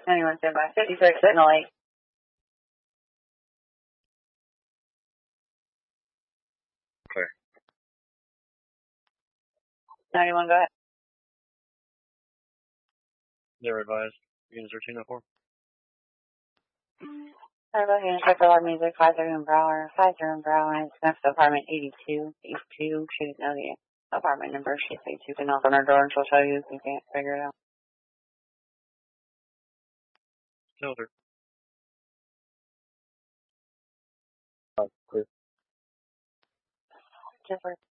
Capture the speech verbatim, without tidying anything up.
Anyone stand by. fifty-six, signal eight. Clear. ninety-one, go ahead. They're advised. Units are two oh four. Hello, here, check alarm music, five zero in Brower, five zero in Brower, it's next to apartment eighty-two, eighty-two, she doesn't know the apartment number, she thinks you can knock on her door and she'll tell you if you can't figure it out. Tell her. Clear. Jennifer.